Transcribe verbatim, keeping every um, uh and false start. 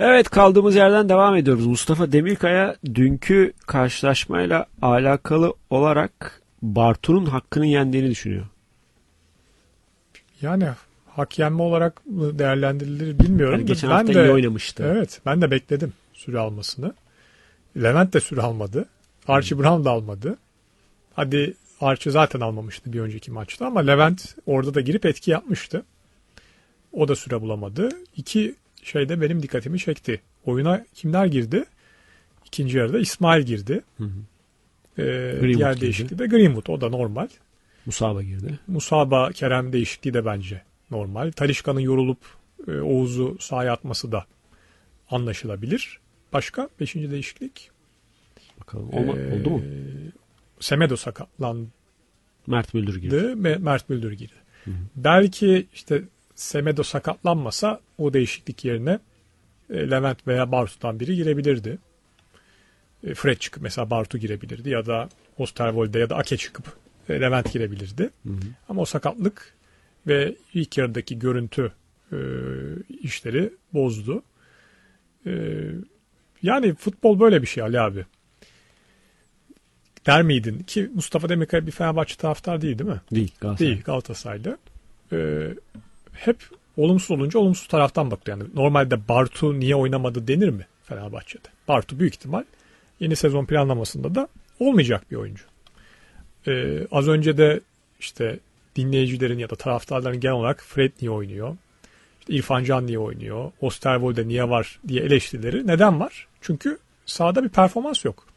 Evet, kaldığımız yerden devam ediyoruz. Mustafa Demirkaya dünkü karşılaşmayla alakalı olarak Bartu'nun hakkının yendiğini düşünüyor. Yani hak yenme olarak mı değerlendirilir bilmiyorum. Yani geçen ben hafta de, iyi oynamıştı. Evet, ben de bekledim süre almasını. Levent de süre almadı. Archie Brown da almadı. Hadi Archie zaten almamıştı bir önceki maçta ama Levent orada da girip etki yapmıştı. O da süre bulamadı. İki şeyde benim dikkatimi çekti. Oyuna kimler girdi? İkinci yarıda İsmail girdi. Hı hı. Ee, diğer değişikliği de Greenwood. O da normal. Musaba girdi. Musaba, Kerem değişikliği de bence normal. Talisca'nın yorulup e, Oğuz'u sahaya atması da anlaşılabilir. Başka? Beşinci değişiklik. Bakalım olma, ee, oldu mu? Semedo sakatlandı. Mert Müldür girdi. Mert Müldür girdi. Hı hı. Belki işte Semedo sakatlanmasa o değişiklik yerine e, Levent veya Bartu'dan biri girebilirdi. E, Fred çıkıp mesela Bartu girebilirdi ya da Osterwolde ya da Ake çıkıp e, Levent girebilirdi. Hı hı. Ama o sakatlık ve ilk yarıdaki görüntü e, işleri bozdu. E, yani futbol böyle bir şey Ali abi. Der miydin? Ki Mustafa Demirkaya bir Fenerbahçe taraftar değil değil mi? Değil. Galatasaray. Değil. Galatasaraylı. Ee, hep olumsuz olunca olumsuz taraftan bakıyor. Yani normalde Bartu niye oynamadı denir mi Fenerbahçe'de? Bartu büyük ihtimal yeni sezon planlamasında da olmayacak bir oyuncu. Ee, az önce de işte dinleyicilerin ya da taraftarların genel olarak Fred niye oynuyor? İşte İrfan Can niye oynuyor? Osterwolde niye var diye eleştirileri. Neden var? Çünkü sahada bir performans yok.